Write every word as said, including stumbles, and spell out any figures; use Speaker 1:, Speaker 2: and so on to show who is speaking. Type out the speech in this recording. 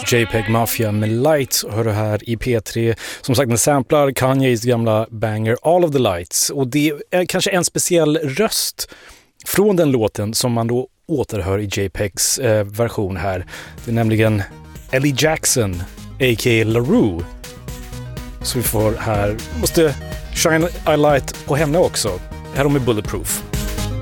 Speaker 1: JPEG Mafia med Lights hör du här i P tre. Som sagt, den samplar Kanyes gamla banger All of the Lights. Och det är kanske en speciell röst från den låten som man då återhör i JPEGs eh, version här. Det är nämligen Ellie Jackson, a k a. LaRue. Så vi får här, måste shine a light på henne också. Här har vi Bulletproof.